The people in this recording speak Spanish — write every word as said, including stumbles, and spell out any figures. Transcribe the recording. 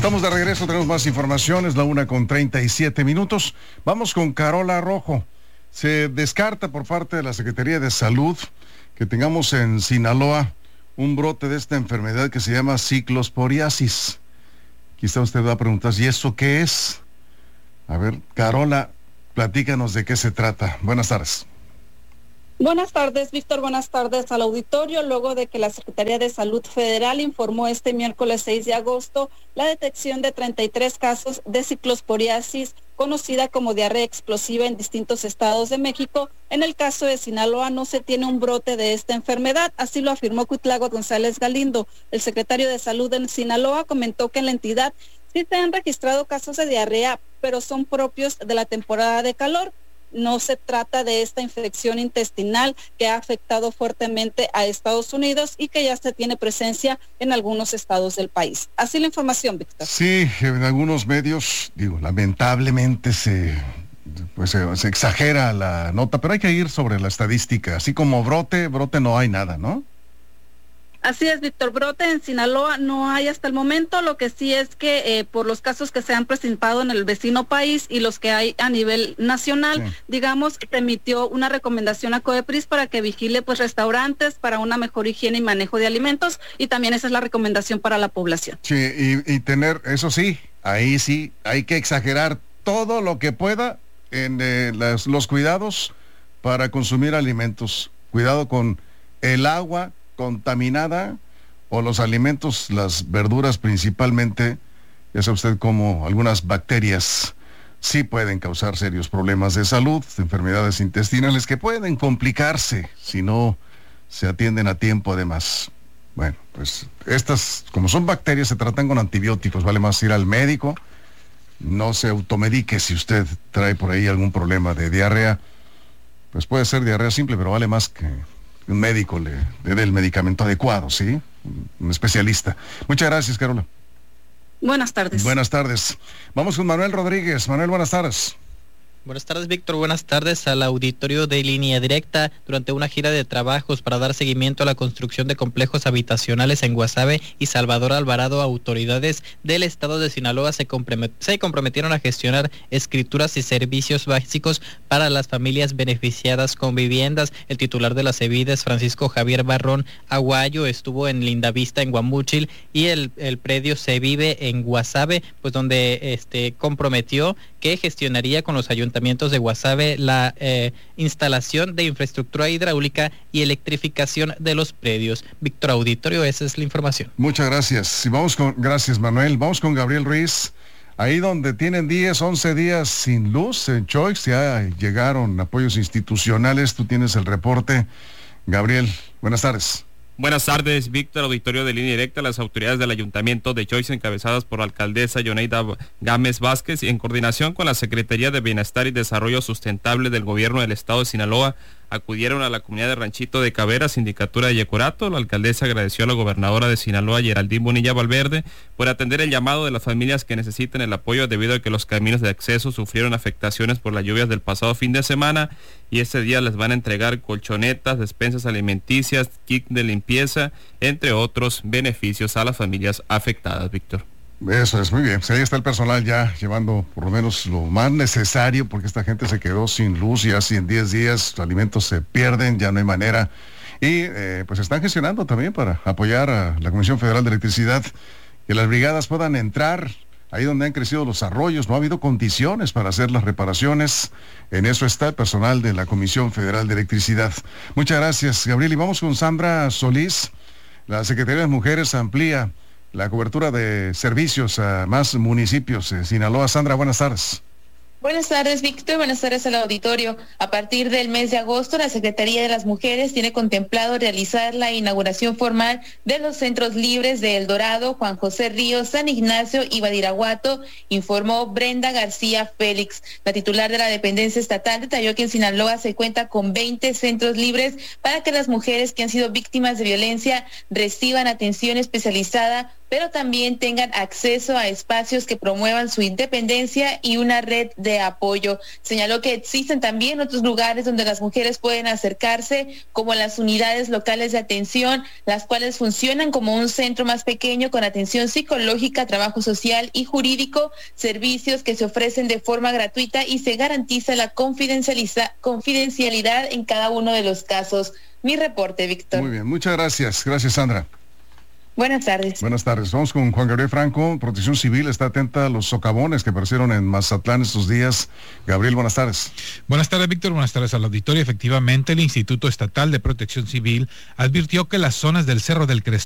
Estamos de regreso, tenemos más información, es la una con treinta y siete minutos. Vamos con Carola Rojo. Se descarta por parte de la Secretaría de Salud que tengamos en Sinaloa un brote de esta enfermedad que se llama ciclosporiasis. Quizá usted va a preguntar, ¿y eso qué es? A ver, Carola, platícanos de qué se trata. Buenas tardes. Buenas tardes, Víctor. Buenas tardes al auditorio. Luego de que la Secretaría de Salud Federal informó este miércoles seis de agosto la detección de treinta y tres casos de ciclosporiasis, conocida como diarrea explosiva en distintos estados de México, en el caso de Sinaloa no se tiene un brote de esta enfermedad, así lo afirmó Cuitláhuac González Galindo. El secretario de Salud en Sinaloa comentó que en la entidad sí se han registrado casos de diarrea, pero son propios de la temporada de calor. No se trata de esta infección intestinal que ha afectado fuertemente a Estados Unidos y que ya se tiene presencia en algunos estados del país. Así la información, Víctor. Sí, en algunos medios, digo, lamentablemente se, pues, se, se exagera la nota, pero hay que ir sobre la estadística. Así como brote, brote no hay nada, ¿no? Así es, Víctor. Brote en Sinaloa no hay hasta el momento. Lo que sí es que eh, por los casos que se han presentado en el vecino país y los que hay a nivel nacional, sí. digamos, se emitió una recomendación a COEPRIS para que vigile pues restaurantes para una mejor higiene y manejo de alimentos, y también esa es la recomendación para la población. Sí, y, y tener, eso sí, ahí sí, hay que exagerar todo lo que pueda en eh, las, los cuidados para consumir alimentos. Cuidado con el agua contaminada o los alimentos, las verduras principalmente, ya sabe usted cómo algunas bacterias sí pueden causar serios problemas de salud, enfermedades intestinales que pueden complicarse si no se atienden a tiempo además. Bueno, pues estas, como son bacterias, se tratan con antibióticos, vale más ir al médico, no se automedique si usted trae por ahí algún problema de diarrea, pues puede ser diarrea simple, pero vale más que un médico le, le dé el medicamento adecuado, ¿sí? Un especialista. Muchas gracias, Carola. Buenas tardes. Buenas tardes. Vamos con Manuel Rodríguez. Manuel, buenas tardes. Buenas tardes, Víctor. Buenas tardes al auditorio de Línea Directa. Durante una gira de trabajos para dar seguimiento a la construcción de complejos habitacionales en Guasave y Salvador Alvarado, autoridades del estado de Sinaloa se, compromet- se comprometieron a gestionar escrituras y servicios básicos para las familias beneficiadas con viviendas. El titular de la CEVIDES, Francisco Javier Barrón Aguayo, estuvo en Lindavista, en Guamúchil, y el, el predio Se Vive en Guasave, pues donde este comprometió que gestionaría con los ayuntamientos de Guasave la eh, instalación de infraestructura hidráulica y electrificación de los predios. Víctor Auditorio, esa es la información. Muchas gracias. Y vamos con, gracias Manuel, vamos con Gabriel Ruiz. Ahí donde tienen diez, once días sin luz, en Choix ya llegaron apoyos institucionales, tú tienes el reporte. Gabriel, buenas tardes. Buenas tardes, Víctor, auditorio de Línea Directa. Las autoridades del Ayuntamiento de Choix, encabezadas por la alcaldesa Yoneida Gámez Vázquez y en coordinación con la Secretaría de Bienestar y Desarrollo Sustentable del Gobierno del Estado de Sinaloa, acudieron a la comunidad de Ranchito de Cabera, sindicatura de Yecorato. La alcaldesa agradeció a la gobernadora de Sinaloa, Geraldine Bonilla Valverde, por atender el llamado de las familias que necesitan el apoyo debido a que los caminos de acceso sufrieron afectaciones por las lluvias del pasado fin de semana, y este día les van a entregar colchonetas, despensas alimenticias, kit de limpieza, entre otros beneficios a las familias afectadas, Víctor. Eso es, muy bien. Pues ahí está el personal ya llevando por lo menos lo más necesario, porque esta gente se quedó sin luz y así en diez días los alimentos se pierden, ya no hay manera. Y eh, pues están gestionando también para apoyar a la Comisión Federal de Electricidad, que las brigadas puedan entrar ahí donde han crecido los arroyos. No ha habido condiciones para hacer las reparaciones. En eso está el personal de la Comisión Federal de Electricidad. Muchas gracias, Gabriel. Y vamos con Sandra Solís. La Secretaría de Mujeres amplía la cobertura de servicios a más municipios de Sinaloa. Sandra, buenas tardes. Buenas tardes, Víctor. Buenas tardes al auditorio. A partir del mes de agosto, la Secretaría de las Mujeres tiene contemplado realizar la inauguración formal de los centros libres de El Dorado, Juan José Ríos, San Ignacio y Badiraguato, informó Brenda García Félix. La titular de la dependencia estatal detalló que en Sinaloa se cuenta con veinte centros libres para que las mujeres que han sido víctimas de violencia reciban atención especializada pero también tengan acceso a espacios que promuevan su independencia y una red de apoyo. Señaló que existen también otros lugares donde las mujeres pueden acercarse, como las unidades locales de atención, las cuales funcionan como un centro más pequeño con atención psicológica, trabajo social y jurídico, servicios que se ofrecen de forma gratuita y se garantiza la confidencialidad en cada uno de los casos. Mi reporte, Víctor. Muy bien, muchas gracias. Gracias, Sandra. Buenas tardes. Buenas tardes. Vamos con Juan Gabriel Franco. Protección Civil está atenta a los socavones que aparecieron en Mazatlán estos días. Gabriel, buenas tardes. Buenas tardes, Víctor. Buenas tardes al auditorio. Efectivamente, el Instituto Estatal de Protección Civil advirtió que las zonas del Cerro del Crestal